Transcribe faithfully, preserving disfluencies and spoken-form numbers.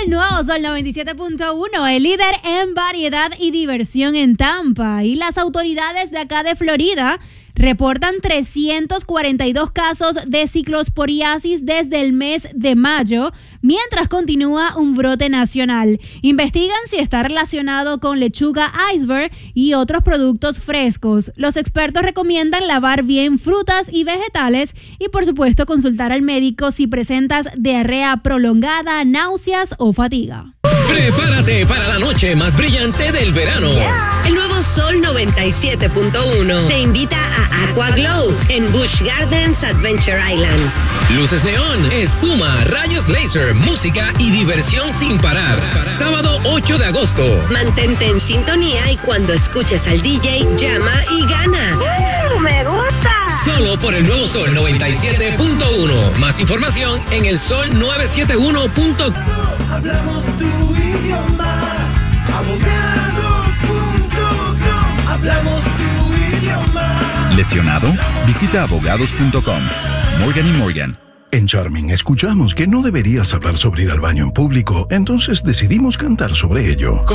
El nuevo Sol noventa y siete punto uno, el líder en variedad y diversión en Tampa. Y las autoridades de acá de Florida reportan trescientos cuarenta y dos casos de ciclosporiasis desde el mes de mayo, mientras continúa un brote nacional. Investigan si está relacionado con lechuga iceberg y otros productos frescos. Los expertos recomiendan lavar bien frutas y vegetales y, por supuesto, consultar al médico si presentas diarrea prolongada, náuseas o fatiga. Prepárate para la noche más brillante del verano. Yeah. El nuevo Sol noventa y siete punto uno te invita a Aqua Glow en Busch Gardens Adventure Island. Luces neón, espuma, rayos láser, música y diversión sin parar. Sábado ocho de agosto. Mantente en sintonía y cuando escuches al D J, llama y gana. Uh, ¡Me gusta! Solo por el nuevo Sol noventa y siete punto uno. Más información en el sol novecientos setenta y uno punto com. Hablamos tu idioma. Abogados punto com. Hablamos tu idioma. ¿Lesionado? Visita abogados punto com. Morgan y Morgan. En Charming escuchamos que no deberías hablar sobre ir al baño en público, entonces decidimos cantar sobre ello.